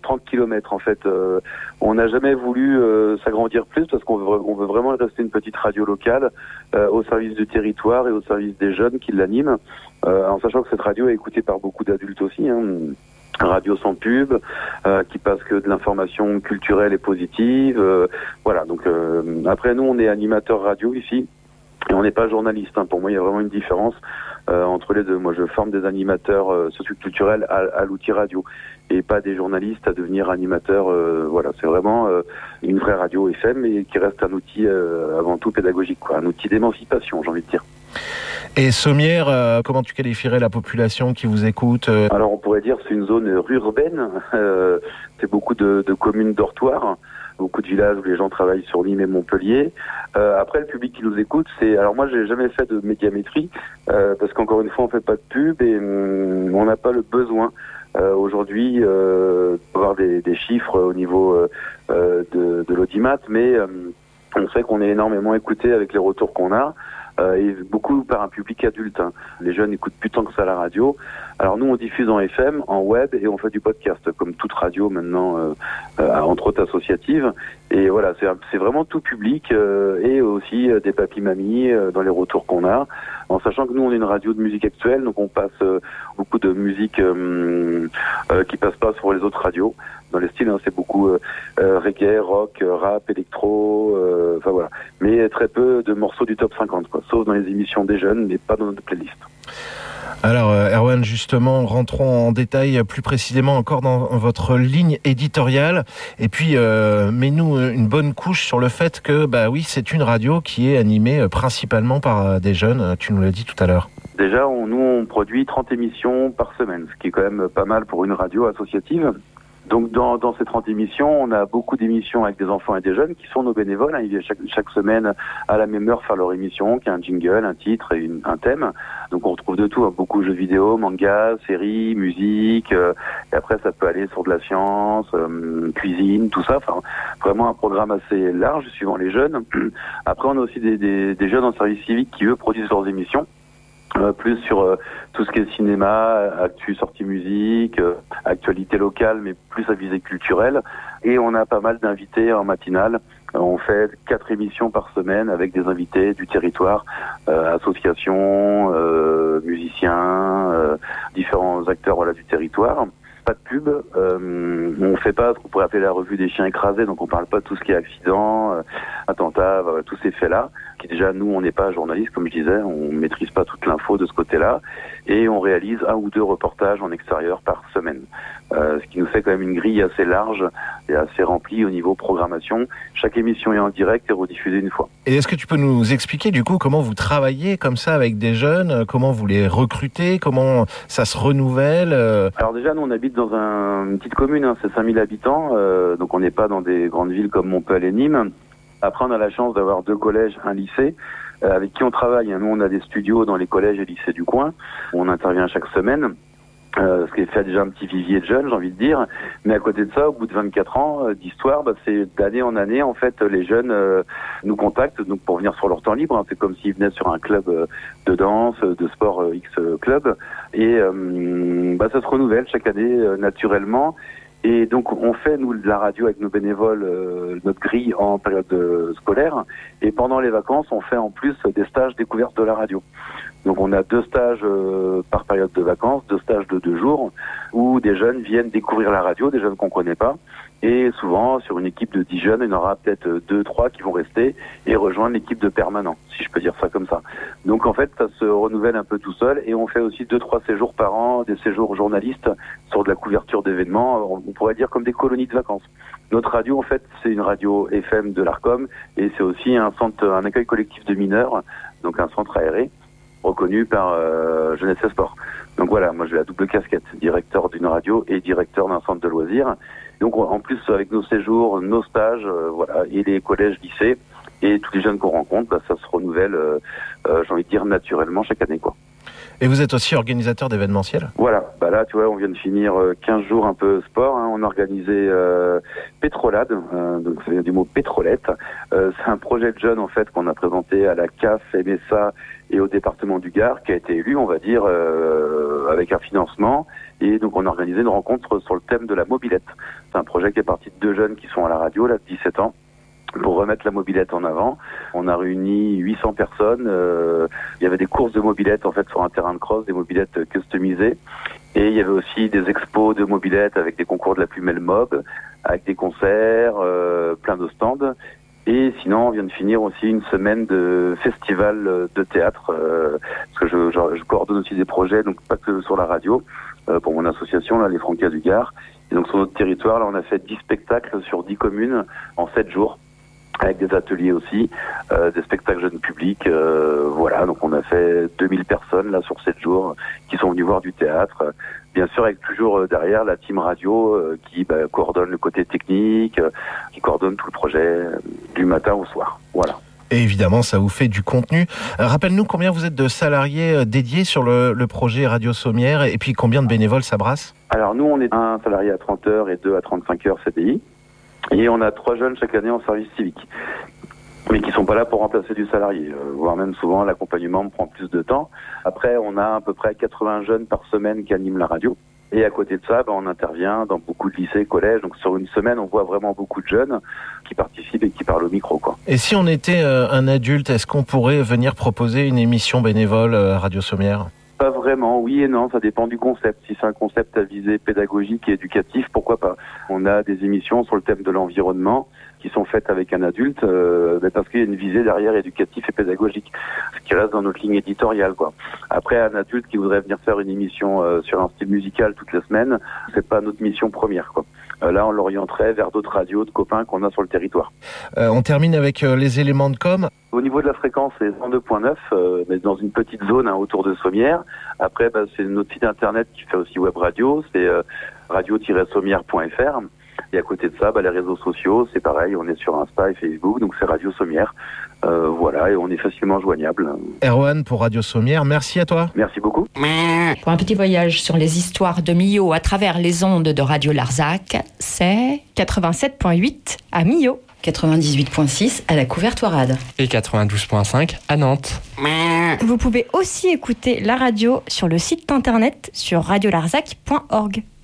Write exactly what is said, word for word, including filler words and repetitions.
trente kilomètres en fait. Euh, on n'a jamais voulu euh, s'agrandir plus parce qu'on veut, on veut vraiment rester une petite radio locale euh, au service du territoire et au service des jeunes qui l'animent, euh, en sachant que cette radio est écoutée par beaucoup d'adultes aussi. Hein. Radio sans pub, euh, qui passe que de l'information culturelle et positive. Euh, voilà, donc euh, après nous on est animateur radio ici. Et on n'est pas journaliste. Hein. Pour moi, il y a vraiment une différence euh, entre les deux. Moi, je forme des animateurs euh, socioculturels à, à l'outil radio et pas des journalistes à devenir animateurs. Euh, voilà, c'est vraiment euh, une vraie radio F M et qui reste un outil euh, avant tout pédagogique, quoi, un outil d'émancipation, j'ai envie de dire. Et Sommières, euh, comment tu qualifierais la population qui vous écoute euh... Alors, on pourrait dire que c'est une zone urbaine. Euh, c'est beaucoup de, de communes dortoirs. Beaucoup de villages où les gens travaillent sur Nîmes et Montpellier. Euh, après, le public qui nous écoute, c'est... Alors moi, j'ai jamais fait de médiamétrie, euh, parce qu'encore une fois, on fait pas de pub et hum, on n'a pas le besoin euh, aujourd'hui euh, d'avoir des, des chiffres au niveau euh, de, de l'audimat, mais euh, on sait qu'on est énormément écouté avec les retours qu'on a. Euh, et beaucoup par un public adulte. Hein. Les jeunes écoutent plus tant que ça la radio. Alors nous, on diffuse en F M, en web et on fait du podcast, comme toute radio maintenant, euh, euh, entre autres associative. Et voilà, c'est, c'est vraiment tout public euh, et aussi euh, des papis-mamies euh, dans les retours qu'on a. En sachant que nous, on est une radio de musique actuelle, donc on passe euh, beaucoup de musique euh, euh, qui passe pas sur les autres radios. Dans les styles, hein, c'est beaucoup euh, euh, reggae, rock, rap, électro, euh, enfin voilà. Mais très peu de morceaux du top cinquante, quoi. Sauf dans les émissions des jeunes, mais pas dans notre playlist. Alors euh, Erwan, justement, rentrons en détail plus précisément encore dans votre ligne éditoriale. Et puis, euh, mets-nous une bonne couche sur le fait que, bah oui, c'est une radio qui est animée principalement par des jeunes. Tu nous l'as dit tout à l'heure. Déjà, on, nous, on produit trente émissions par semaine, ce qui est quand même pas mal pour une radio associative. Donc dans, dans ces trente émissions, on a beaucoup d'émissions avec des enfants et des jeunes qui sont nos bénévoles. Hein. Ils viennent chaque, chaque semaine à la même heure faire leur émission, qui a un jingle, un titre et une, un thème. Donc on retrouve de tout, hein. Beaucoup de jeux vidéo, manga, séries, musique. Euh, et après ça peut aller sur de la science, euh, cuisine, tout ça. Enfin vraiment un programme assez large suivant les jeunes. Après on a aussi des, des, des jeunes en service civique qui eux produisent leurs émissions. Euh, plus sur euh, tout ce qui est cinéma, actu, sortie musique, euh, actualité locale, mais plus à visée culturelle. Et on a pas mal d'invités en matinale. Euh, on fait quatre émissions par semaine avec des invités du territoire, euh, associations, euh, musiciens, euh, différents acteurs voilà, du territoire. Pas de pub, euh, on fait pas ce qu'on pourrait appeler la revue des chiens écrasés, donc on parle pas de tout ce qui est accident, euh, attentat, euh, tous ces faits-là, qui déjà nous on n'est pas journalistes comme je disais, on maîtrise pas toute l'info de ce côté-là, et on réalise un ou deux reportages en extérieur par semaine, euh, ce qui nous fait quand même une grille assez large et assez remplie au niveau programmation. Chaque émission est en direct et rediffusée une fois. Et est-ce que tu peux nous expliquer du coup comment vous travaillez comme ça avec des jeunes, comment vous les recrutez, comment ça se renouvelle? Alors déjà nous on habite dans un, une petite commune, hein, c'est cinq mille habitants, euh, donc on n'est pas dans des grandes villes comme Montpellier et Nîmes. Après on a la chance d'avoir deux collèges, un lycée, euh, avec qui on travaille. Nous on a des studios dans les collèges et lycées du coin, on intervient chaque semaine. Euh, ce qui fait déjà un petit vivier de jeunes, j'ai envie de dire. Mais à côté de ça, au bout de vingt-quatre ans euh, d'histoire, bah, c'est d'année en année, en fait, les jeunes euh, nous contactent donc pour venir sur leur temps libre. Hein. C'est comme s'ils venaient sur un club euh, de danse, de sport euh, X club. Et euh, bah, ça se renouvelle chaque année euh, naturellement. Et donc on fait, nous, de la radio avec nos bénévoles, euh, notre grille en période euh, scolaire. Et pendant les vacances, on fait en plus des stages découvertes de la radio. Donc on a deux stages euh, par période de vacances, deux stages de deux jours, où des jeunes viennent découvrir la radio, des jeunes qu'on connaît pas. Et souvent, sur une équipe de dix jeunes, il y en aura peut-être deux, trois qui vont rester et rejoindre l'équipe de permanents, si je peux dire ça comme ça. Donc en fait, ça se renouvelle un peu tout seul et on fait aussi deux, trois séjours par an, des séjours journalistes sur de la couverture d'événements, on pourrait dire comme des colonies de vacances. Notre radio, en fait, c'est une radio F M de l'Arcom et c'est aussi un centre, un accueil collectif de mineurs, donc un centre aéré, reconnu par euh, Jeunesse et Sport. Donc voilà, moi j'ai la double casquette, directeur d'une radio et directeur d'un centre de loisirs. Donc en plus avec nos séjours, nos stages, euh, voilà, et les collèges, lycées et tous les jeunes qu'on rencontre, bah, ça se renouvelle, euh, euh, j'ai envie de dire naturellement chaque année, quoi. Et vous êtes aussi organisateur d'événementiels ? Voilà, bah là tu vois, on vient de finir quinze jours un peu sport, hein. On a organisé euh, Pétrolade, euh, donc ça vient du mot pétrolette. Euh, c'est un projet de jeunes en fait qu'on a présenté à la C A F, M S A et au département du Gard, qui a été élu, on va dire, euh, avec un financement Et donc on a organisé une rencontre sur le thème de la mobilette. C'est un projet qui est parti de deux jeunes qui sont à la radio, là, de dix-sept ans, pour remettre la mobilette en avant. On a réuni huit cents personnes. Euh, il y avait des courses de mobilette en fait sur un terrain de cross, des mobilettes customisées. Et il y avait aussi des expos de mobilette avec des concours de la plus belle mob, avec des concerts, euh, plein de stands. Et sinon, on vient de finir aussi une semaine de festival de théâtre, euh, parce que je, je, je coordonne aussi des projets, donc pas que sur la radio, euh, pour mon association, là, les Francas du Gard. Et donc sur notre territoire, là, on a fait dix spectacles sur dix communes en sept jours. Avec des ateliers aussi, euh, des spectacles jeunes publics, euh, voilà, donc on a fait deux mille personnes là sur sept jours qui sont venues voir du théâtre, bien sûr avec toujours euh, derrière la team radio euh, qui bah, coordonne le côté technique, euh, qui coordonne tout le projet euh, du matin au soir, voilà. Et évidemment, ça vous fait du contenu. Euh, rappelle-nous combien vous êtes de salariés euh, dédiés sur le, le projet Radio Sommière et puis combien de bénévoles ça brasse ? Alors nous, on est un salarié à trente heures et deux à trente-cinq heures C D I. Et on a trois jeunes chaque année en service civique, mais qui sont pas là pour remplacer du salarié, euh, voire même souvent l'accompagnement prend plus de temps. Après, on a à peu près quatre-vingts jeunes par semaine qui animent la radio. Et à côté de ça, ben, on intervient dans beaucoup de lycées, collèges. Donc sur une semaine, on voit vraiment beaucoup de jeunes qui participent et qui parlent au micro, quoi. Et si on était euh, un adulte, est-ce qu'on pourrait venir proposer une émission bénévole euh, Radio Sommière ? Pas vraiment, oui et non, ça dépend du concept. Si c'est un concept à visée pédagogique et éducatif, pourquoi pas. On a des émissions sur le thème de l'environnement qui sont faites avec un adulte, euh, parce qu'il y a une visée derrière éducative et pédagogique, ce qui reste dans notre ligne éditoriale, quoi. Après, un adulte qui voudrait venir faire une émission euh, sur un style musical toute la semaine, c'est pas notre mission première, quoi. Euh, là, on l'orienterait vers d'autres radios de copains qu'on a sur le territoire. Euh, on termine avec euh, les éléments de com. Au niveau de la fréquence, c'est cent deux virgule neuf, euh, mais dans une petite zone hein, autour de Sommières. Après, bah, c'est notre site internet qui fait aussi web radio, c'est euh, radio tiret sommière point f r. Et à côté de ça, bah, les réseaux sociaux, c'est pareil, on est sur Insta et Facebook, donc c'est Radio Sommière. Euh, voilà, et on est facilement joignable. Erwan pour Radio Sommière, merci à toi. Merci beaucoup. Pour un petit voyage sur les histoires de Millau à travers les ondes de Radio Larzac, c'est quatre-vingt-sept virgule huit à Millau, quatre-vingt-dix-huit virgule six à la Couvertoirade et quatre-vingt-douze virgule cinq à Nantes. Vous pouvez aussi écouter la radio sur le site internet sur radio larzac point org.